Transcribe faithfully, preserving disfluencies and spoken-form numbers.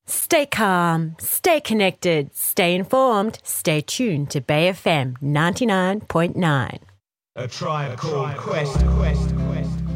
Stay calm, stay connected, stay informed, stay tuned to Bay F M ninety-nine point nine. A Tribe Called Quest, Quest, Quest.